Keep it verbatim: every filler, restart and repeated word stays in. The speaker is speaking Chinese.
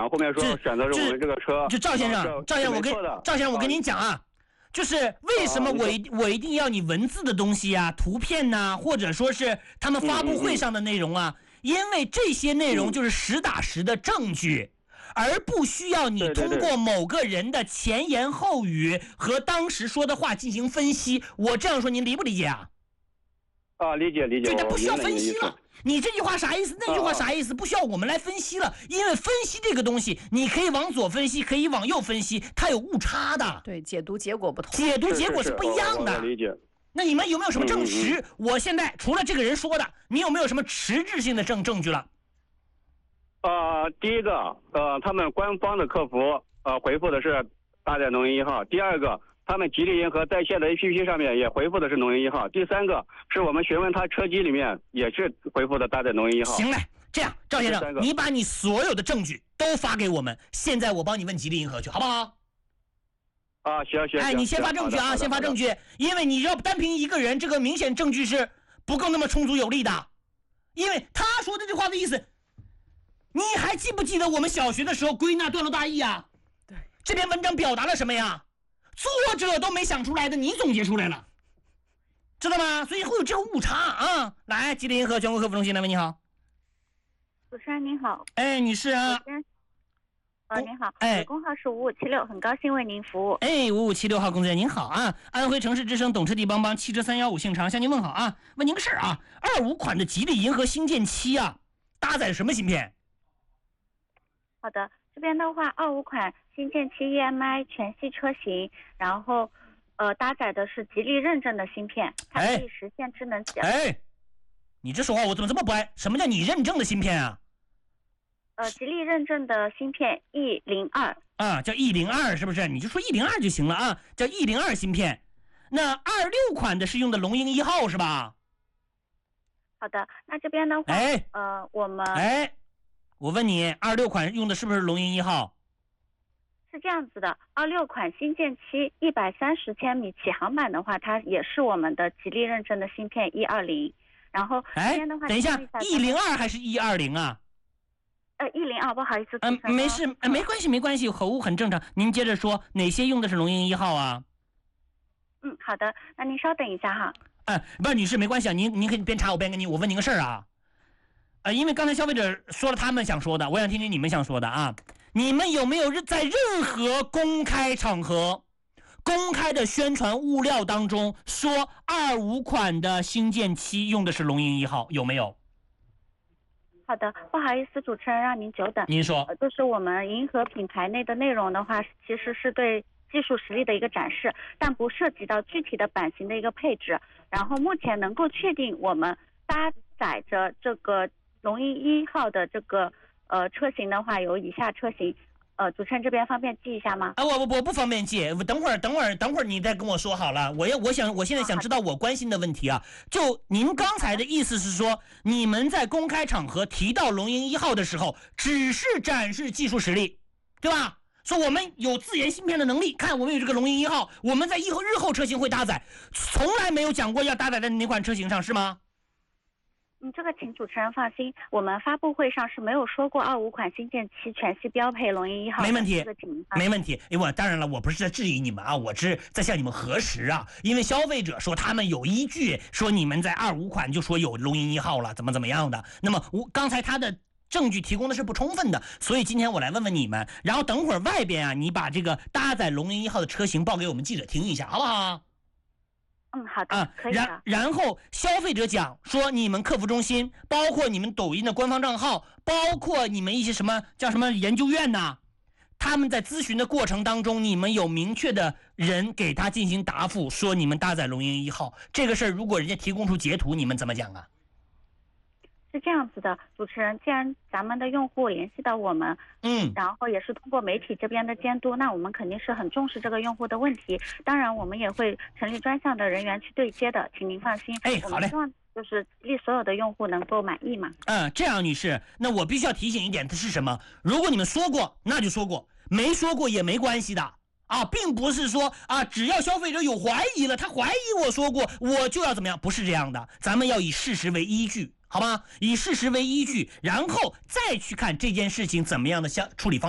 后面说选择是我们这个车。 就赵先生，赵先生，我跟赵先生，我跟您讲啊，就是为什么我一、啊、我一定要你文字的东西啊、图片呐、啊，或者说是他们发布会上的内容啊？嗯嗯嗯，因为这些内容就是实打实的证据。嗯，而不需要你通过某个人的前言后语和当时说的话进行分析。我这样说您理不理解啊？ 啊，理解理解。 对，他不需要分析了。你这句话啥意思？那句话啥意思？不需要我们来分析了，因为分析这个东西，你可以往左分析，可以往右分析，它有误差的。 对，解读结果不同， 解读结果是不一样的。 是是是，理解。 那你们有没有什么证实？嗯嗯，我现在除了这个人说的，你有没有什么实质性的证证据了？ 呃，第一个，呃，他们官方的客服呃回复的是搭载龙吟一号。第二个，他们吉利银河在线的 A P P 上面也回复的是龙吟一号。第三个，是我们询问他车机里面也是回复的搭载龙吟一号。 行嘞，这样，赵先生，你把你所有的证据都发给我们，现在我帮你问吉利银河去，好不好？ 啊，行行。 哎，你先发证据啊，先发证据，因为你要单凭一个人，这个明显证据是不够那么充足有力的，因为他说这句话的意思。你还记不记得我们小学的时候归纳段落大意啊？ 对， 这篇文章表达了什么呀？作者都没想出来的，你总结出来了，知道吗？所以会有这个误差啊！来，吉利银河全国客服中心，来，喂，你好。 主持人您好。 哎，女士啊。 呃，您好。 哎， 工号是五五七六，很高兴为您服务。 哎，五五七六号工作人员您好啊！安徽城市之声懂车帝帮帮汽车三幺五姓常向您问好啊！问您个事儿啊，二五款的吉利银河星舰七啊，搭载什么芯片？ 好的，这边的话，二五款星舰七 E M I 全系车型，然后，呃，搭载的是吉利认证的芯片，它可以实现智能驾驶。 哎，你这说话我怎么这么不爱？什么叫你认证的芯片啊？ 呃，吉利认证的芯片 E 零二啊，叫 E 零二是不是？你就说 E 零二就行了啊，叫 E 零二芯片。那二六款的是用的龙吟一号是吧？ 好的，那这边的话， 哎， 呃，我们哎。我问你，二六款用的是不是龙吟一号？ 是这样子的，二六款星舰七一百三十千米起航版的话，它也是我们的吉利认证的芯片 E 二零。然后哎，等一下 ，E 零二还是 E 二零啊？ 呃 ，E 零二，不好意思。 嗯、呃，没事、呃，没关系，没关系，口误很正常。您接着说，哪些用的是龙吟一号啊？ 嗯，好的，那您稍等一下哈。 哎、呃，不是女士，没关系啊，您您可以边查我边跟你，我问您个事儿啊。呃，因为刚才消费者说了他们想说的，我想听听你们想说的啊。你们有没有在任何公开场合、公开的宣传物料当中说二五款的星舰七用的是龙吟一号？有没有？ 好的，不好意思，主持人让您久等。 您说， 呃、就是我们银河品牌内的内容的话，其实是对技术实力的一个展示，但不涉及到具体的版型的一个配置。然后目前能够确定我们搭载着这个龙吟一号的这个呃车型的话，有以下车型，呃，主持人这边方便记一下吗？ 啊，我我我不方便记，等会儿等会儿等会儿你再跟我说好了。我要我想我现在想知道我关心的问题啊，就您刚才的意思是说，你们在公开场合提到龙吟一号的时候，只是展示技术实力，对吧？说我们有自研芯片的能力，看我们有这个龙吟一号，我们在以后日后车型会搭载，从来没有讲过要搭载在哪款车型上，是吗？ 嗯，这个请主持人放心，我们发布会上是没有说过二五款星舰七全系标配龙吟一号。 没问题， 这个请没问题。因为我当然了，我不是在质疑你们啊，我是在向你们核实啊。因为消费者说他们有依据，说你们在二五款就说有龙吟一号了，怎么怎么样的。那么我刚才他的证据提供的是不充分的，所以今天我来问问你们，然后等会儿外边啊，你把这个搭载龙吟一号的车型报给我们记者听一下，好不好？ 嗯，好的， 啊， 可以的。 然然后消费者讲说，你们客服中心，包括你们抖音的官方账号，包括你们一些什么叫什么研究院呐，他们在咨询的过程当中，你们有明确的人给他进行答复，说你们搭载龙吟一号这个事儿，如果人家提供出截图，你们怎么讲啊？ 是这样子的，主持人，既然咱们的用户联系到我们， 嗯， 然后也是通过媒体这边的监督，那我们肯定是很重视这个用户的问题。当然，我们也会成立专项的人员去对接的，请您放心。 哎，好嘞。 我们希望就是令所有的用户能够满意嘛。 嗯，这样女士，那我必须要提醒一点，它是什么？如果你们说过，那就说过；没说过也没关系的啊，并不是说啊，只要消费者有怀疑了，他怀疑我说过，我就要怎么样？不是这样的，咱们要以事实为依据。好吧，以事实为依据，然后再去看这件事情怎么样的相处理方